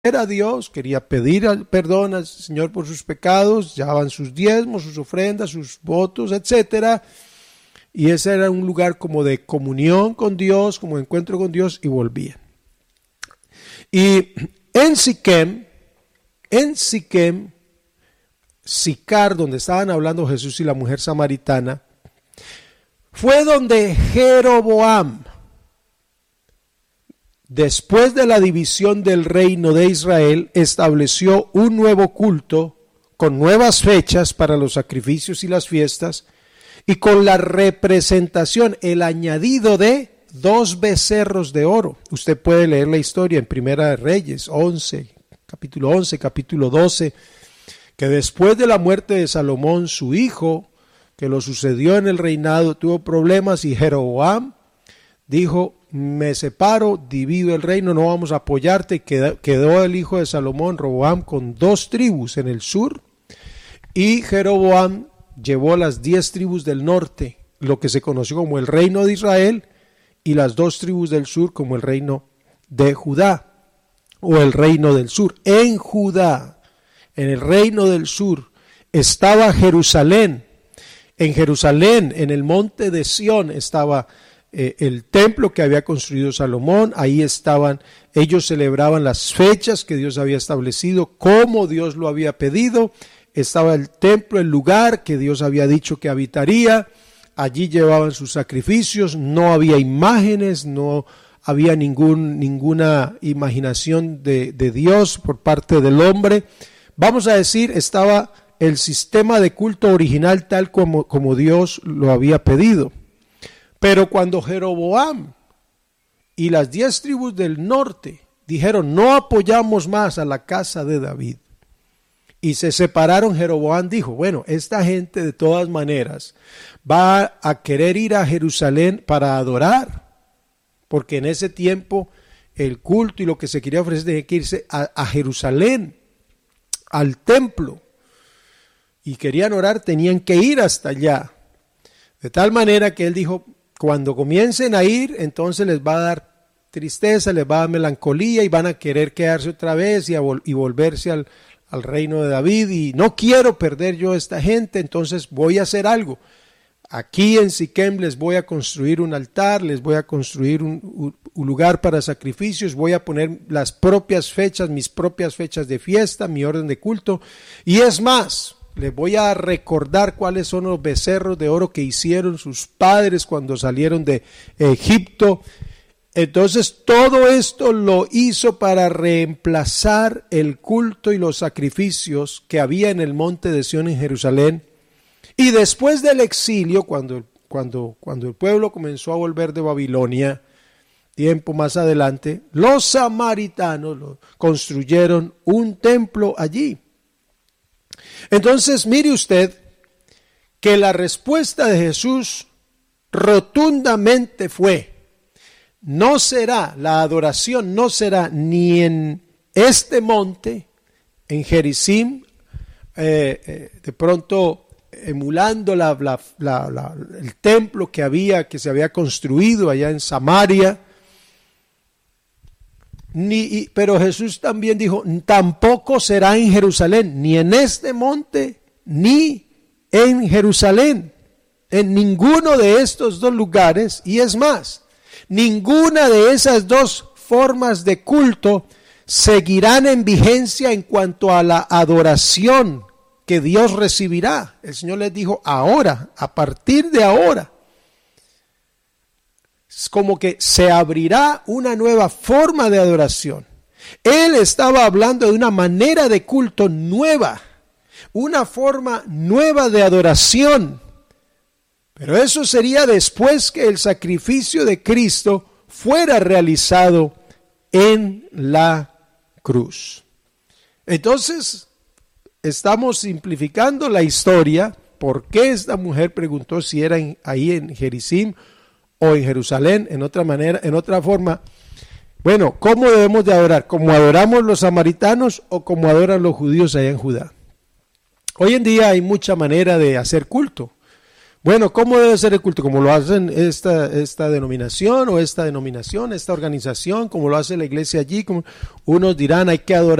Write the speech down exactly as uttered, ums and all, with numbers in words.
a Dios, quería pedir perdón al Señor por sus pecados, llevaban sus diezmos, sus ofrendas, sus votos, etcétera. Y ese era un lugar como de comunión con Dios, como de encuentro con Dios, y volvían. Y en Siquem, en Siquem, Sicar, donde estaban hablando Jesús y la mujer samaritana, fue donde Jeroboam, después de la división del reino de Israel, estableció un nuevo culto con nuevas fechas para los sacrificios y las fiestas y con la representación, el añadido de dos becerros de oro. Usted puede leer la historia en Primera de Reyes once, capítulo once, capítulo doce, que después de la muerte de Salomón, su hijo, que lo sucedió en el reinado, tuvo problemas y Jeroboam dijo: me separo, divido el reino, no vamos a apoyarte. Quedó, quedó el hijo de Salomón, Roboam, con dos tribus en el sur, y Jeroboam llevó las diez tribus del norte, lo que se conoció como el reino de Israel, y las dos tribus del sur como el reino de Judá, o el reino del sur. En Judá, en el reino del sur, estaba Jerusalén. En Jerusalén, en el monte de Sión, estaba Eh, el templo que había construido Salomón. Ahí estaban, ellos celebraban las fechas que Dios había establecido, como Dios lo había pedido. Estaba el templo, el lugar que Dios había dicho que habitaría. Allí llevaban sus sacrificios, no había imágenes, no había ningún, ninguna imaginación de, de Dios por parte del hombre. Vamos a decir, estaba el sistema de culto original tal como, como Dios lo había pedido. Pero cuando Jeroboam y las diez tribus del norte dijeron: no apoyamos más a la casa de David, y se separaron, Jeroboam dijo: bueno, esta gente de todas maneras va a querer ir a Jerusalén para adorar, porque en ese tiempo el culto y lo que se quería ofrecer tenía que irse a, a Jerusalén, al templo, y querían orar, tenían que ir hasta allá. De tal manera que él dijo: cuando comiencen a ir, entonces les va a dar tristeza, les va a dar melancolía y van a querer quedarse otra vez y, a vol- y volverse al, al reino de David. Y no quiero perder yo a esta gente, entonces voy a hacer algo. Aquí en Siquem les voy a construir un altar, les voy a construir un, un, un lugar para sacrificios, voy a poner las propias fechas, mis propias fechas de fiesta, mi orden de culto. Y es más, les voy a recordar cuáles son los becerros de oro que hicieron sus padres cuando salieron de Egipto. Entonces todo esto lo hizo para reemplazar el culto y los sacrificios que había en el monte de Sión en Jerusalén. Y después del exilio, cuando, cuando, cuando el pueblo comenzó a volver de Babilonia, tiempo más adelante, los samaritanos construyeron un templo allí. Entonces, mire usted que la respuesta de Jesús rotundamente fue: no será, la adoración no será ni en este monte, en Gerizim, eh, eh, de pronto emulando la, la, la, la, el templo que había, que se había construido allá en Samaria. Ni, pero Jesús también dijo: tampoco será en Jerusalén, ni en este monte, ni en Jerusalén, en ninguno de estos dos lugares. Y es más, ninguna de esas dos formas de culto seguirán en vigencia en cuanto a la adoración que Dios recibirá. El Señor les dijo: ahora, a partir de ahora, es como que se abrirá una nueva forma de adoración. Él estaba hablando de una manera de culto nueva, una forma nueva de adoración. Pero eso sería después que el sacrificio de Cristo fuera realizado en la cruz. Entonces, estamos simplificando la historia. ¿Por qué esta mujer preguntó si era en, ahí en Gerizim o en Jerusalén? En otra manera, en otra forma, bueno, ¿cómo debemos de adorar? ¿Como adoramos los samaritanos o como adoran los judíos allá en Judá? Hoy en día hay mucha manera de hacer culto. Bueno, ¿cómo debe ser el culto? ¿Como lo hacen esta, esta denominación o esta denominación, esta organización, como lo hace la iglesia allí? Como unos dirán, hay que adorar